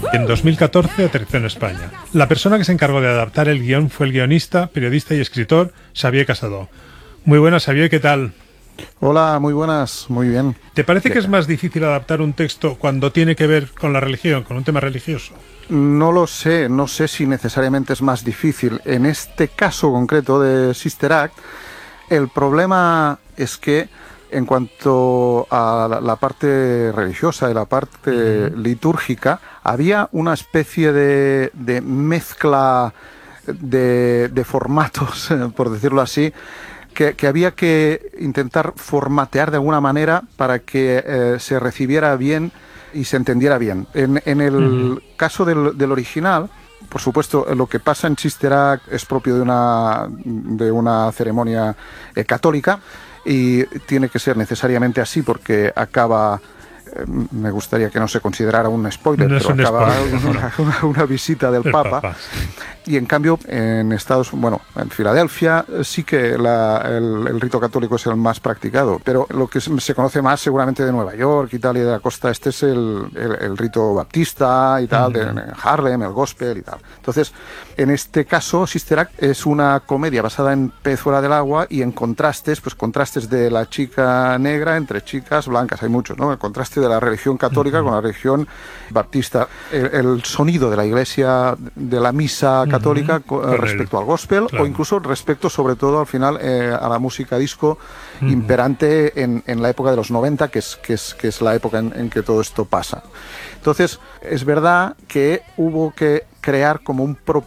En 2014 aterrizó en España. La persona que se encargó de adaptar el guión fue el guionista, periodista y escritor Xavier Casado. Muy buenas, Xavier, ¿qué tal? Hola, muy buenas, muy bien. ¿Te parece que es más difícil adaptar un texto cuando tiene que ver con la religión, con un tema religioso? No lo sé, no sé si necesariamente es más difícil. En este caso concreto de Sister Act, el problema es que en cuanto a la parte religiosa y la parte litúrgica, había una especie de mezcla de formatos, por decirlo así, que había que intentar formatear de alguna manera para que se recibiera bien y se entendiera bien. En el caso del original, por supuesto, lo que pasa en Sister Act es propio de una ceremonia católica y tiene que ser necesariamente así porque acaba... me gustaría que no se considerara un spoiler, no pero acaba una visita del Papa. Sí. Y en cambio, en en Filadelfia sí que el rito católico es el más practicado, pero lo que se conoce más seguramente de Nueva York y tal, y de la costa este es el rito baptista y tal, de Harlem, el gospel y tal. Entonces, en este caso, Sister Act es una comedia basada en Pez fuera del agua y en contrastes, pues contrastes de la chica negra entre chicas blancas, hay muchos, ¿no? El contraste de la religión católica con la religión baptista. El sonido de la iglesia, de la misa católica respecto al gospel, claro, o incluso respecto, sobre todo, al final, a la música disco imperante en la época de los 90, que es la época en que todo esto pasa. Entonces, es verdad que hubo que crear como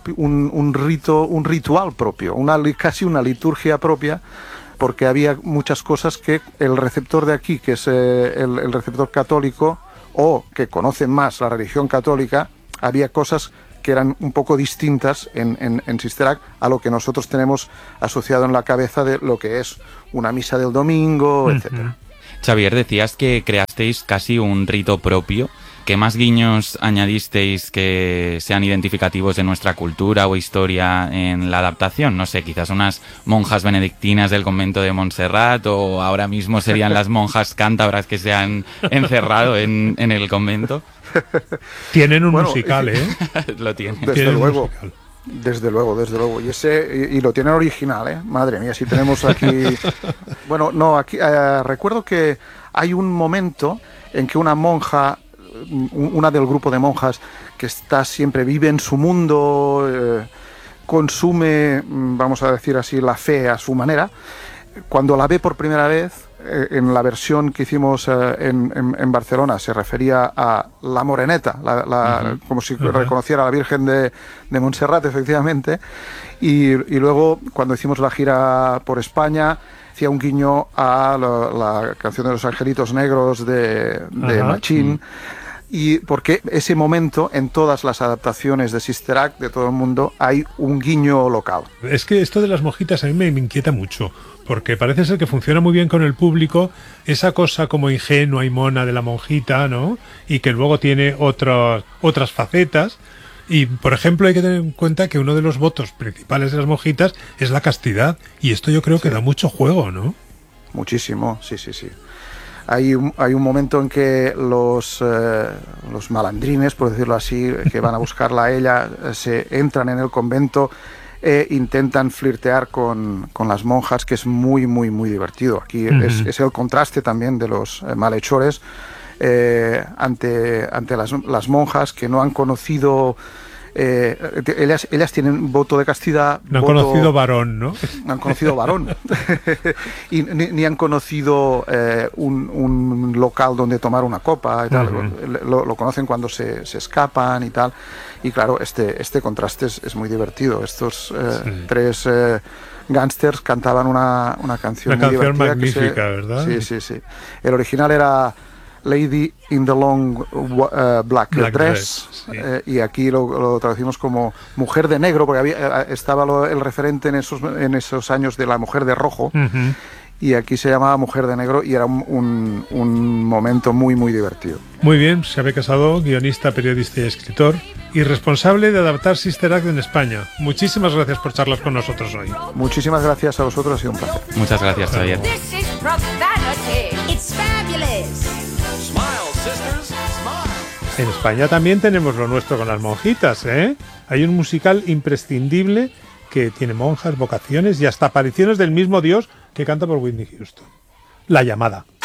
un ritual propio, casi una liturgia propia, porque había muchas cosas que el receptor de aquí, que es el receptor católico, o que conoce más la religión católica, había cosas que eran un poco distintas en Sister Act a lo que nosotros tenemos asociado en la cabeza de lo que es una misa del domingo, etcétera. Xavier, decías que creasteis casi un rito propio. ¿Qué más guiños añadisteis que sean identificativos de nuestra cultura o historia en la adaptación? No sé, quizás unas monjas benedictinas del convento de Montserrat, o ahora mismo serían las monjas cántabras que se han encerrado en el convento. Tienen un musical, ¿eh? Lo tienen. Desde luego. Desde luego. Y lo tienen original, ¿eh? Madre mía, si tenemos aquí... Bueno, no, aquí recuerdo que hay un momento en que una monja, una del grupo de monjas que vive en su mundo, consume, vamos a decir así, la fe a su manera. Cuando la ve por primera vez, en la versión que hicimos en Barcelona, se refería a la moreneta, como si reconociera a la Virgen de Montserrat, efectivamente, y luego cuando hicimos la gira por España, hacía un guiño a la canción de los Angelitos Negros de Machín. Y porque ese momento, en todas las adaptaciones de Sister Act de todo el mundo, hay un guiño local. Es que esto de las monjitas a mí me inquieta mucho, porque parece ser que funciona muy bien con el público, esa cosa como ingenua y mona de la monjita, ¿no? Y que luego tiene otras facetas. Y, por ejemplo, hay que tener en cuenta que uno de los votos principales de las monjitas es la castidad, y esto yo creo que da mucho juego, ¿no? Muchísimo, sí. Hay un momento en que los malandrines, por decirlo así, que van a buscarla a ella, se entran en el convento e intentan flirtear con las monjas, que es muy, muy, muy divertido. Aquí es el contraste también de los malhechores ante las monjas que no han conocido... ellas tienen voto de castidad. No han conocido varón, ¿no? No han conocido varón. Y ni han conocido un local donde tomar una copa y tal. Lo conocen cuando se escapan y tal. Y claro, este contraste es muy divertido. Estos tres gángsters cantaban una canción muy divertida. Una canción magnífica, ¿verdad? Sí. El original era Lady in the Long Black Dress, sí. Y aquí lo traducimos como Mujer de Negro, porque estaba el referente en esos años de la Mujer de Rojo, y aquí se llamaba Mujer de Negro, y era un momento muy, muy divertido. Muy bien, Xavier Casado, guionista, periodista y escritor, y responsable de adaptar Sister Act en España. Muchísimas gracias por charlar con nosotros hoy. Muchísimas gracias a vosotros, ha sido un placer. Muchas gracias, Xavier. En España también tenemos lo nuestro con las monjitas, ¿eh? Hay un musical imprescindible que tiene monjas, vocaciones y hasta apariciones del mismo Dios que canta por Whitney Houston. La llamada.